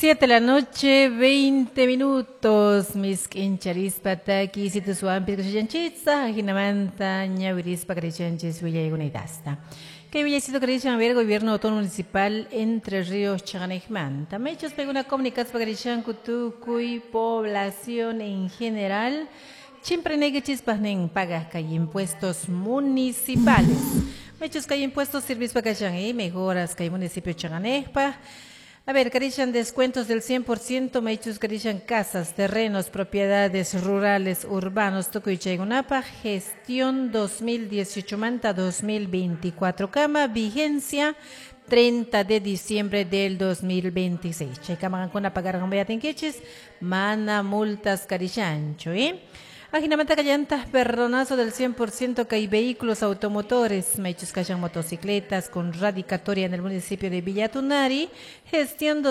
7 de la noche, 20 minutos. Mis quincharispa aquí, si tu suan piscochanchitza, hinamanta, ñavirispa, carichanchis, villa y unidasta. Que villecito carichan ver gobierno autónomo municipal Entre Ríos Chaganejman. También hechos una comunicación para carichan cutucuy población en general. Siempre negue chispas nen pagas que hay impuestos municipales. Mechos que hay impuestos servicios para carichan y mejoras que hay municipio Chaganejpa. A ver, carishan descuentos del 100%, mechos carishan casas, terrenos, propiedades rurales, urbanos, Tocuichaygunapa, gestión 2018 manta 2024, cama, vigencia 30 de diciembre del 2026. Chaycamagan con pagar con beatinqueches, mana multas carishancho, Ajinamanta callantas perdonazo del 100% que hay vehículos automotores, mechos callan motocicletas con radicatoria en el municipio de Villatunari, gestión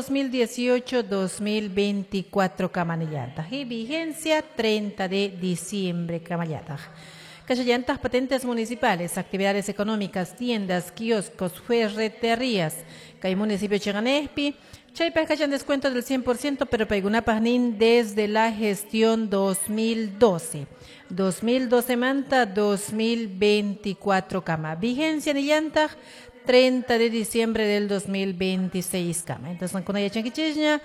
2018-2024 camanillanta y vigencia 30 de diciembre camayata. Callantas patentes municipales, actividades económicas, tiendas, kioscos, ferreterías, que hay municipio Chaganespi. Chaypas cachan descuento del 100%, pero Paigunapanin desde la gestión 2012. 2012 manta 2024 cama. Vigencia en llanta 30 de diciembre del 2026 cama. Entonces, con ella chanquicheña,